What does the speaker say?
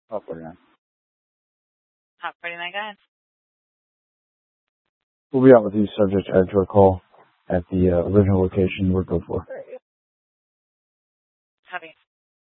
Hot 49. Hot 49, go ahead. We'll be out with you subject to our call at the original location we're good for.